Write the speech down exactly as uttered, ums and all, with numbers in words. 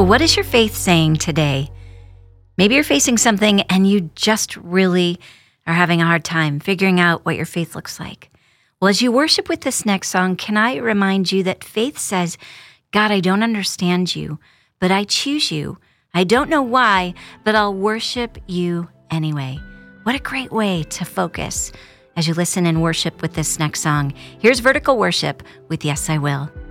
Well, what is your faith saying today? Maybe you're facing something and you just really are having a hard time figuring out what your faith looks like. Well, as you worship with this next song, can I remind you that faith says, God, I don't understand you, but I choose you. I don't know why, but I'll worship you anyway. What a great way to focus as you listen and worship with this next song. Here's Vertical Worship with Yes, I Will.